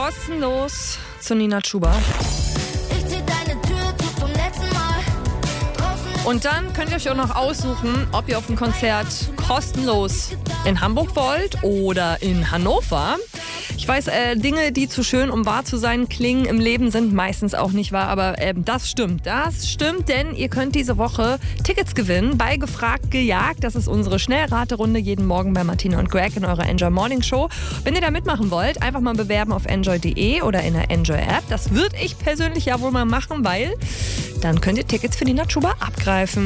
kostenlos zu Nina Chuba. Und dann könnt ihr euch auch noch aussuchen, ob ihr auf ein Konzert kostenlos in Hamburg wollt oder in Hannover. Ich weiß, Dinge, die zu schön, um wahr zu sein klingen im Leben, sind meistens auch nicht wahr, aber das stimmt. Das stimmt, denn ihr könnt diese Woche Tickets gewinnen bei Gefragt gejagt. Das ist unsere Schnellraterunde jeden Morgen bei Martina und Greg in eurer Enjoy Morning Show. Wenn ihr da mitmachen wollt, einfach mal bewerben auf enjoy.de oder in der Enjoy App. Das würde ich persönlich ja wohl mal machen, weil dann könnt ihr Tickets für Nina Chuba abgreifen.